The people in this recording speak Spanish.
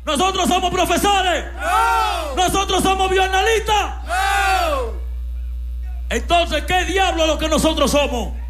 ¿Nosotros somos profesores? No. ¿Nosotros somos bioanalistas? No. Entonces, ¿qué diablo es lo que nosotros somos?